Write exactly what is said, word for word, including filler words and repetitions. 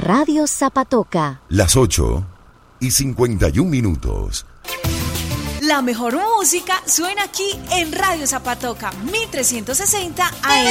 Radio Zapatoca. Las ocho y cincuenta y un minutos. La mejor música suena aquí en Radio Zapatoca, mil trescientos sesenta A M.